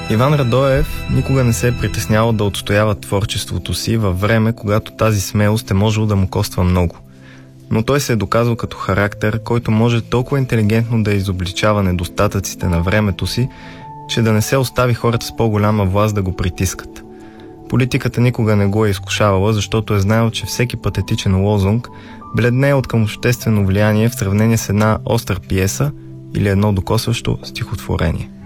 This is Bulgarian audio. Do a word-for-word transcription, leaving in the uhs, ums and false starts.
Иван Радоев никога не се е притеснявал да отстоява творчеството си във време, когато тази смелост е можело да му коства много. Но той се е доказал като характер, който може толкова интелигентно да изобличава недостатъците на времето си, че да не се остави хората с по-голяма власт да го притискат. Политиката никога не го е изкушавала, защото е знаел, че всеки патетичен лозунг бледнее от към обществено влияние в сравнение с една остра пиеса или едно докосващо стихотворение.